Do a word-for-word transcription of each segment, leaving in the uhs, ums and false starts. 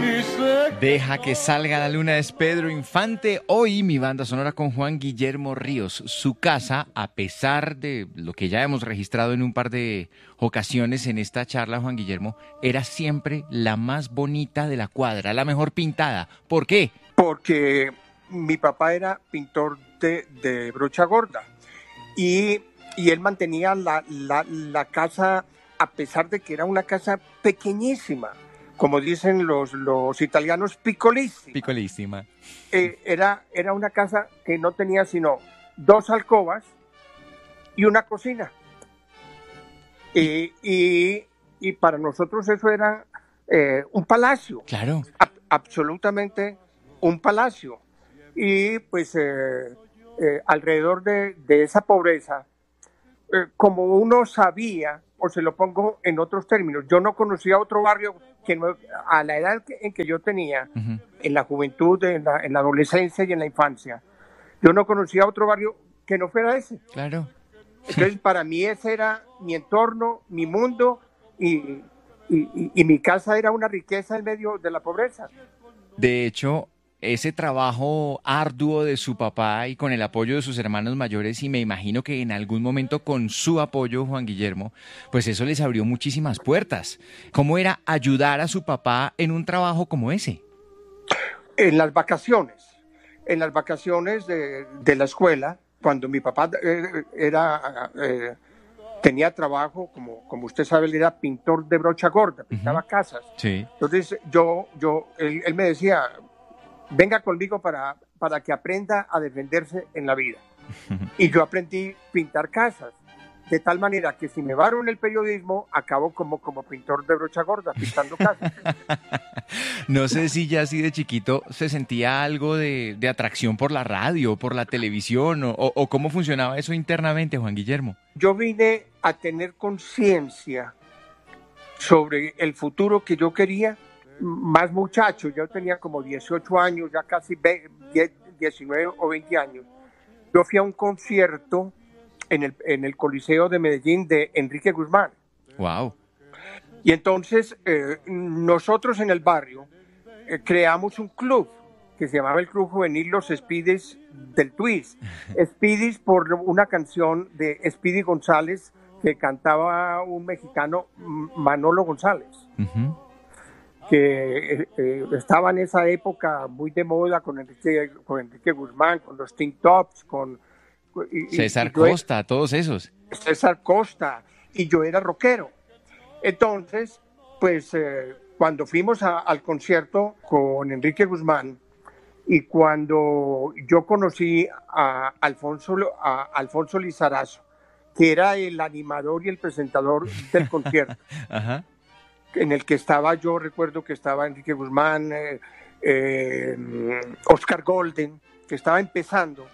Deja que salga la luna es Pedro Infante. Hoy mi banda sonora con Juan Guillermo Ríos. Su casa, a pesar de lo que ya hemos registrado en un par de ocasiones en esta charla, Juan Guillermo, era siempre la más bonita de la cuadra, la mejor pintada. ¿Por qué? Porque mi papá era pintor de, de brocha gorda y, y él mantenía la, la, la casa, a pesar de que era una casa pequeñísima, como dicen los, los italianos, piccolissima. Piccolissima. Eh, era, era una casa que no tenía sino dos alcobas y una cocina. Eh, y, y para nosotros eso era eh, un palacio. Claro. A, absolutamente un palacio. Y pues eh, eh, alrededor de, de esa pobreza, eh, como uno sabía, o se lo pongo en otros términos, yo no conocía otro barrio que no, a la edad que, en que yo tenía, uh-huh. en la juventud, en la, en la adolescencia y en la infancia, yo no conocía otro barrio que no fuera ese. Claro. Entonces, para mí ese era mi entorno, mi mundo, y, y, y, y mi casa era una riqueza en medio de la pobreza. De hecho, ese trabajo arduo de su papá y con el apoyo de sus hermanos mayores, y me imagino que en algún momento con su apoyo, Juan Guillermo, pues eso les abrió muchísimas puertas. ¿Cómo era ayudar a su papá en un trabajo como ese? En las vacaciones, en las vacaciones de, de la escuela, cuando mi papá eh, era, eh, tenía trabajo, como, como usted sabe, él era pintor de brocha gorda, pintaba uh-huh. casas. Sí. Entonces yo, yo, él, él me decía, venga conmigo para, para que aprenda a defenderse en la vida. Y yo aprendí a pintar casas, de tal manera que si me varo en el periodismo, acabo como, como pintor de brocha gorda, pintando casas. No sé si ya así de chiquito se sentía algo de, de atracción por la radio, por la televisión, o, o cómo funcionaba eso internamente, Juan Guillermo. Yo vine a tener conciencia sobre el futuro que yo quería, más muchacho, yo tenía como dieciocho años, ya casi diecinueve o veinte años. Yo fui a un concierto en el, en el Coliseo de Medellín de Enrique Guzmán. Wow. Y entonces eh, nosotros en el barrio eh, creamos un club que se llamaba el Club Juvenil Los Speedies del Twist. Speedies por una canción de Speedy González que cantaba un mexicano, Manolo González. Uh-huh. Que eh, estaba en esa época muy de moda con Enrique, con Enrique Guzmán, con los Teen Tops, con y, César y Costa, era, todos esos. César Costa, y yo era rockero. Entonces, pues eh, cuando fuimos a, al concierto con Enrique Guzmán y cuando yo conocí a Alfonso, a Alfonso Lizarazo, que era el animador y el presentador del concierto. Ajá. En el que estaba, yo recuerdo que estaba Enrique Guzmán, eh, eh, Oscar Golden, que estaba empezando.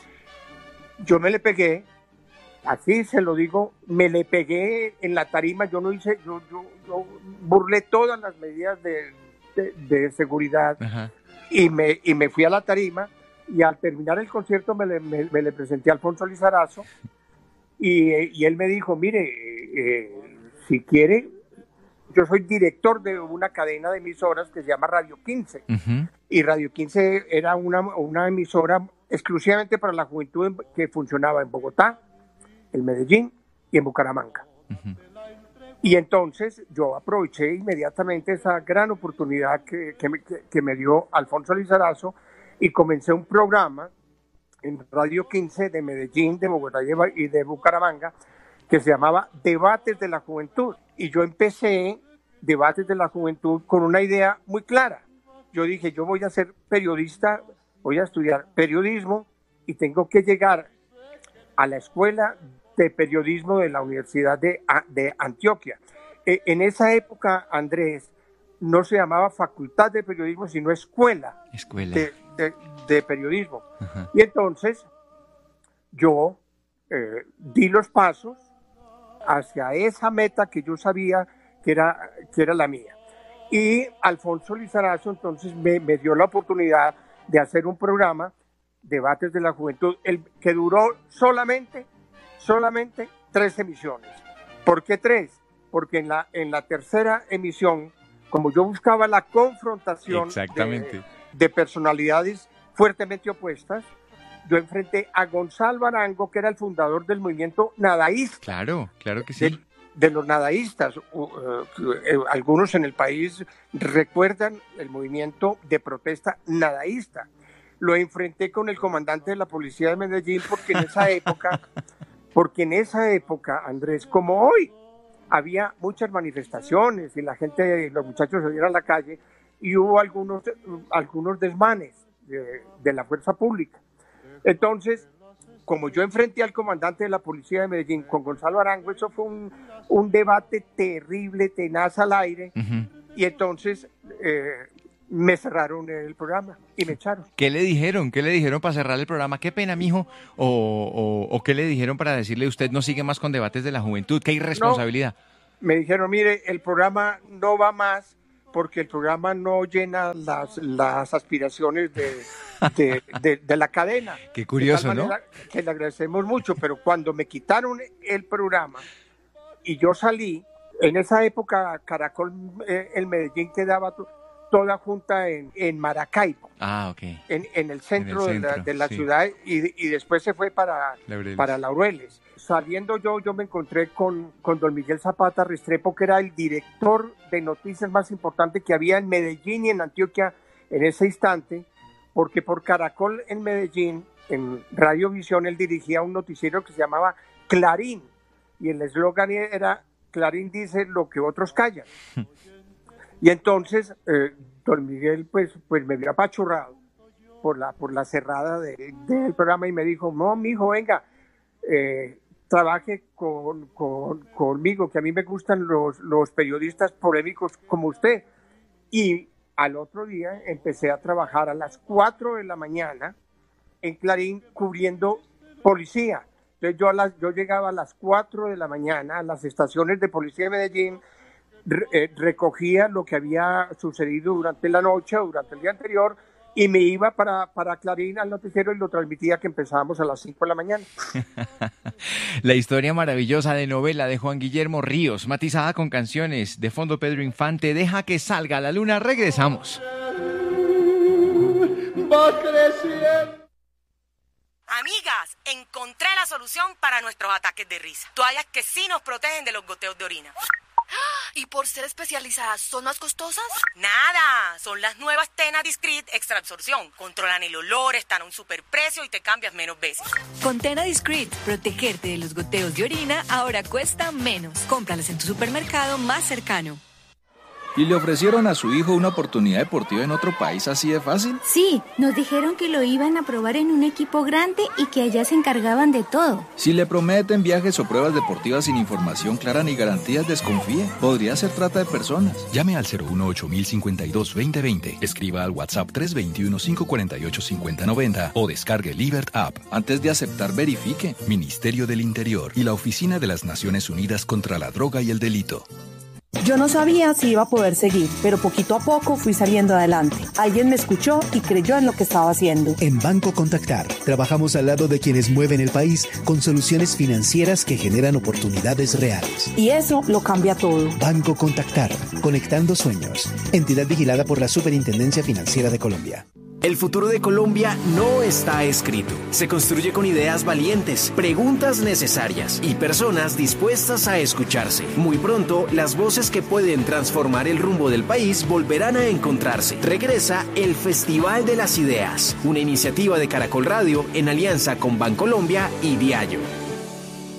Yo me le pegué, así se lo digo, me le pegué en la tarima, yo no hice, yo, yo, yo burlé todas las medidas de, de, de seguridad. Ajá. y me, y me fui a la tarima y al terminar el concierto me le, me, me le presenté a Alfonso Lizarazo y, y él me dijo, mire, eh, si quiere... Yo soy director de una cadena de emisoras que se llama Radio quince. Uh-huh. Y Radio quince era una, una emisora exclusivamente para la juventud que funcionaba en Bogotá, en Medellín y en Bucaramanga. Uh-huh. Y entonces yo aproveché inmediatamente esa gran oportunidad que, que, me, que me dio Alfonso Lizarazo y comencé un programa en Radio quince de Medellín, de Bogotá y de Bucaramanga que se llamaba Debates de la Juventud. Y yo empecé Debates de la Juventud con una idea muy clara. Yo dije, yo voy a ser periodista, voy a estudiar periodismo y tengo que llegar a la escuela de periodismo de la Universidad de, de Antioquia. Eh, en esa época, Andrés, no se llamaba Facultad de Periodismo, sino Escuela, escuela. De, de, de Periodismo. Uh-huh. Y entonces yo eh, di los pasos hacia esa meta que yo sabía que era, que era la mía. Y Alfonso Lizarazo entonces me, me dio la oportunidad de hacer un programa, Debates de la Juventud, el, que duró solamente, solamente tres emisiones. ¿Por qué tres? Porque en la, en la tercera emisión como yo buscaba la confrontación Exactamente. de, de personalidades fuertemente opuestas, yo enfrenté a Gonzalo Arango, que era el fundador del movimiento nadaísta. Claro, claro que sí. De, de los nadaístas. Uh, uh, uh, algunos en el país recuerdan el movimiento de protesta nadaísta. Lo enfrenté con el comandante de la policía de Medellín porque en esa época, porque en esa época, Andrés, como hoy, había muchas manifestaciones y la gente, los muchachos salieron a la calle y hubo algunos, algunos desmanes de, de la fuerza pública. Entonces, como yo enfrenté al comandante de la policía de Medellín con Gonzalo Arango, eso fue un, un debate terrible, tenaz al aire, uh-huh. y entonces eh, me cerraron el programa y me echaron. ¿Qué le dijeron? ¿Qué le dijeron para cerrar el programa? ¿Qué pena, mijo? ¿O, o, o qué le dijeron para decirle usted no sigue más con debates de la juventud? ¿Qué irresponsabilidad? No, me dijeron, mire, el programa no va más porque el programa no llena las, las aspiraciones de, de, de, de la cadena. Qué curioso, ¿no? Que le agradecemos mucho, pero cuando me quitaron el programa y yo salí, en esa época Caracol, eh, el Medellín quedaba to, toda junta en, en Maracaibo, ah, okay. en, en el centro, en el centro de la, de la sí. ciudad, y, y después se fue para Laureles. para Laureles. Saliendo yo, yo me encontré con, con don Miguel Zapata Restrepo, que era el director de noticias más importante que había en Medellín y en Antioquia en ese instante, porque por Caracol en Medellín, en Radiovisión, él dirigía un noticiero que se llamaba Clarín, y el eslogan era, Clarín dice lo que otros callan. Y entonces, eh, don Miguel pues, pues me vio apachurrado por la, por la cerrada de, del programa y me dijo, no, mijo, venga, eh, trabaje con, con, conmigo, que a mí me gustan los, los periodistas polémicos como usted. Y al otro día empecé a trabajar a las cuatro de la mañana en Clarín cubriendo policía. Entonces yo, a las, yo llegaba a las cuatro de la mañana a las estaciones de policía de Medellín, re, eh, recogía lo que había sucedido durante la noche o durante el día anterior, y me iba para, para Clarín al noticiero y lo transmitía, que empezábamos a las cinco de la mañana. La historia maravillosa de novela de Juan Guillermo Ríos, matizada con canciones de fondo Pedro Infante. Deja que salga la luna. Regresamos. Va creciendo. Amigas, encontré la solución para nuestros ataques de risa. Toallas que sí nos protegen de los goteos de orina. ¿Y por ser especializadas son más costosas? Nada, son las nuevas Tena Discreet Extra Absorción. Controlan el olor, están a un superprecio y te cambias menos veces. Con Tena Discreet, protegerte de los goteos de orina ahora cuesta menos. Cómpralas en tu supermercado más cercano. ¿Y le ofrecieron a su hijo una oportunidad deportiva en otro país así de fácil? Sí, nos dijeron que lo iban a probar en un equipo grande y que allá se encargaban de todo. Si le prometen viajes o pruebas deportivas sin información clara ni garantías, desconfíe. Podría ser trata de personas. Llame al cero uno ocho mil cincuenta y dos veinte veinte. Escriba al WhatsApp tres dos uno, cinco cuatro ocho, cinco cero nueve cero o descargue Libert App. Antes de aceptar, verifique. Ministerio del Interior y la Oficina de las Naciones Unidas contra la Droga y el Delito. Yo no sabía si iba a poder seguir, pero poquito a poco fui saliendo adelante. Alguien me escuchó y creyó en lo que estaba haciendo. En Banco Contactar, trabajamos al lado de quienes mueven el país con soluciones financieras que generan oportunidades reales. Y eso lo cambia todo. Banco Contactar, conectando sueños. Entidad vigilada por la Superintendencia Financiera de Colombia. El futuro de Colombia no está escrito. Se construye con ideas valientes, preguntas necesarias y personas dispuestas a escucharse. Muy pronto, las voces que pueden transformar el rumbo del país volverán a encontrarse. Regresa el Festival de las Ideas, una iniciativa de Caracol Radio en alianza con Bancolombia y Diallo.